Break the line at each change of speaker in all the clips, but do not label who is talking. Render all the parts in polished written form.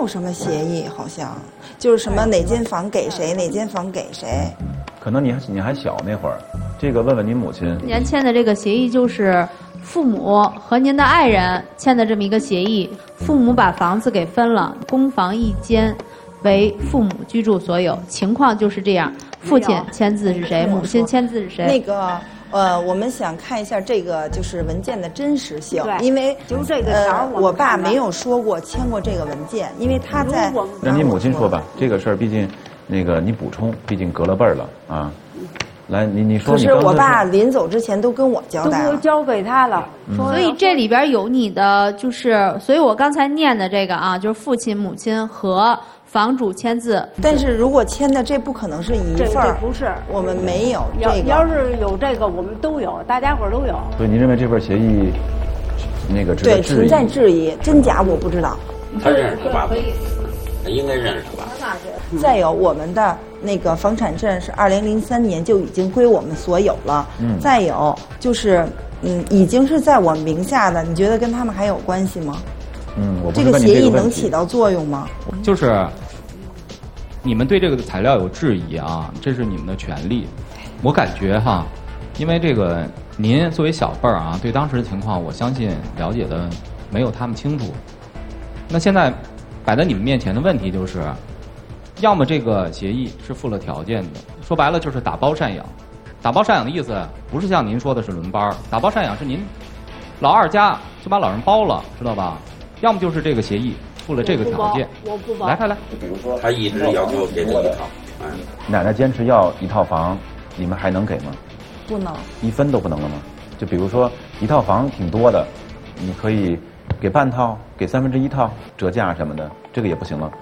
有什么协议，好像就是什么哪间房给谁，哪间房给谁。
可能你还小那会儿，这个问问您母亲。
今年签的这个协议就是父母和您的爱人签的这么一个协议，父母把房子给分了，公房一间，为父母居住所有。情况就是这样，父亲签字是谁，母亲签字是谁？
那个我们想看一下这个就是文件的真实性，因为
就是这个条
我爸没有说过签过这个文件，因为他在。
让你母亲说吧，这个事儿毕竟那个你补充，毕竟隔了辈儿了啊。来，你说。
可是我爸临走之前都跟我交代了，
都交给他了。
所以这里边有你的，就是所以我刚才念的这个啊，就是父亲、母亲和房主签字。
但是如果签的这不可能是一份儿，
不是，
我们没有这个。
要是有这个，我们都有，大家伙都有。
所以您认为这份协议那个值得质疑？
对，存在质疑，真假我不知道。
他认识他爸爸，他应该认识他爸爸。
再有我们的那个房产证是2003年就已经归我们所有了。再有就是已经是在我名下的，你觉得跟他们还有关系吗？这个协议能起到作用吗？
就是你们对这个材料有质疑啊，这是你们的权利。我感觉哈，因为这个您作为小辈儿啊，对当时的情况，我相信了解的没有他们清楚。那现在摆在你们面前的问题就是，要么这个协议是附了条件的，说白了就是打包赡养。打包赡养的意思不是像您说的是轮班，打包赡养是您老二家就把老人包了，知道吧？要么就是这个协议附了这个条件。
我不包。
来，
比如说他一直要求给他一套，
奶奶坚持要一套房，你们还能给吗？
不能，
一分都不能了吗？就比如说一套房挺多的，你可以给半套，给1/3套折价什么的，这个也不行了。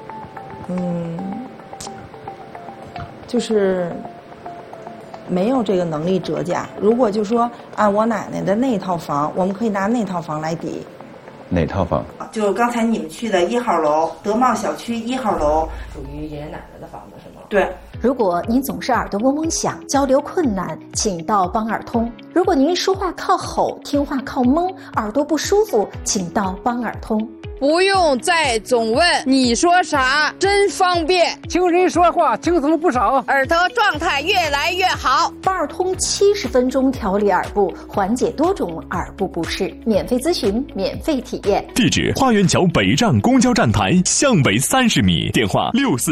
就是没有这个能力折价。如果就说按我奶奶的那套房，我们可以拿那套房来抵。
哪套房？
就是刚才你们去的1号楼，德茂小区1号楼，
属于爷爷奶奶的房子是吗？
对。
如果您总是耳朵嗡嗡响，交流困难，请到帮耳通。如果您说话靠吼，听话靠蒙，耳朵不舒服，请到帮耳通。
不用再总问你说啥，真方便。
听人说话轻松不少，
耳朵状态越来越好。
帮耳通70分钟调理耳部，缓解多种耳部不适，免费咨询，免费体验。
地址：花园桥北站公交站台向北30米，电话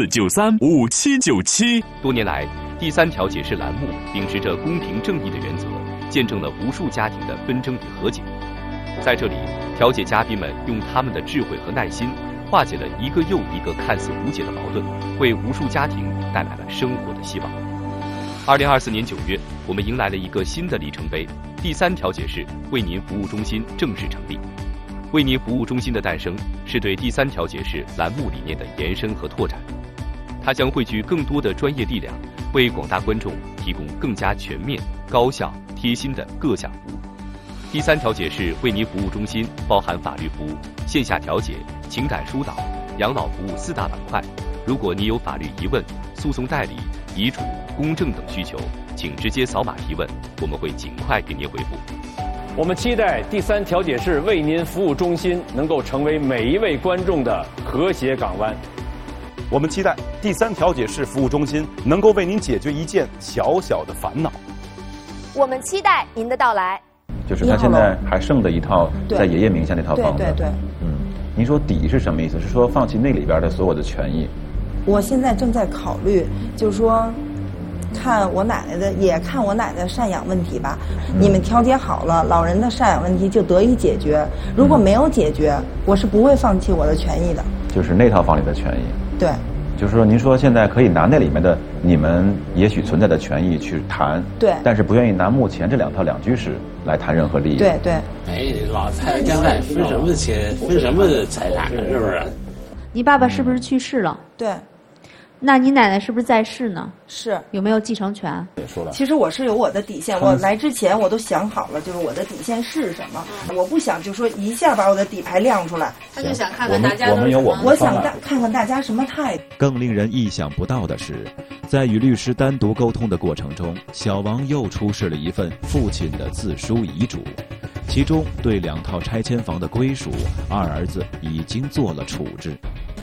64935797。
多年来，第三调解室栏目秉持着公平正义的原则，见证了无数家庭的纷争与和解。在这里，调解嘉宾们用他们的智慧和耐心，化解了一个又一个看似无解的矛盾，为无数家庭带来了生活的希望。2024年9月，我们迎来了一个新的里程碑，第三调解室为您服务中心正式成立。为您服务中心的诞生，是对第三调解室栏目理念的延伸和拓展。它将汇聚更多的专业力量，为广大观众提供更加全面、高效、贴心的各项服务。第三调解室为您服务中心包含法律服务、线下调解、情感疏导、养老服务4大板块。如果你有法律疑问、诉讼代理、遗嘱、公证等需求，请直接扫码提问，我们会尽快给您回复。
我们期待第三调解室为您服务中心能够成为每一位观众的和谐港湾。
我们期待第三调解室服务中心能够为您解决一件小小的烦恼。
我们期待您的到来。
就是他现在还剩的一套在爷爷名下那套房子。
对。
您说抵是什么意思？是说放弃那里边的所有的权益？
我现在正在考虑，就是说，看我奶奶的赡养问题吧。你们调解好了，老人的赡养问题就得以解决。如果没有解决，我是不会放弃我的权益的。
就是那套房里的权益。
对。
就是说，您说现在可以拿那里面的你们也许存在的权益去谈，
对，
但是不愿意拿目前这2套2居室来谈任何利益。
对。
哎，老太太将来分什么钱，分什么财产，是不是？
你爸爸是不是去世了？
对。
那你奶奶是不是在世呢？
是。
有没有继承权？
说了。
其实我是有我的底线，我来之前我都想好了，就是我的底线是什么。我不想就说一下把我的底牌亮出来。
他就想看看大家都是什么。
我想看看大家什么态度。
更令人意想不到的是，在与律师单独沟通的过程中，小王又出示了一份父亲的自书遗嘱，其中对2套拆迁房的归属，二儿子已经做了处置。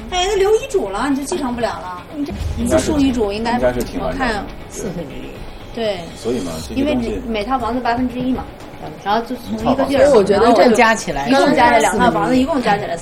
哎，那留遗嘱了，你就继承不了了。你这自述遗嘱应该
是挺完整的，
我看
4分之一。
对，
所以嘛，
因为每套房子1/8嘛，然后就从一个地儿，
所以我觉得这加起来，
一共加这2套房子，一共加起来